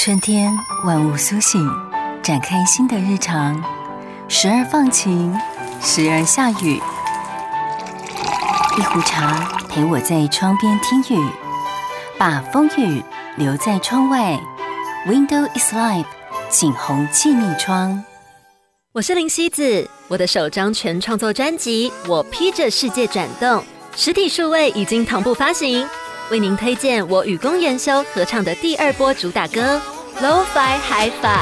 春天万物苏醒，展开新的日常，时而放晴，时而下雨。一壶茶陪我在窗边听雨，把风雨留在窗外。Window is life， 景洪气密窗。 我是林希子，我的首张全创作专辑《我披着世界转动》实体数位已经同步发行，为您推荐我与公研修合唱的第二波主打歌《Lo-Fi Hi-Fi》。